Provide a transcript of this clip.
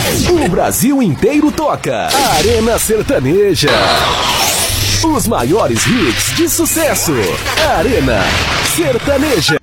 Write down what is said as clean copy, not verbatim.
O Brasil inteiro toca. Arena Sertaneja. Os maiores hits de sucesso. Arena Sertaneja.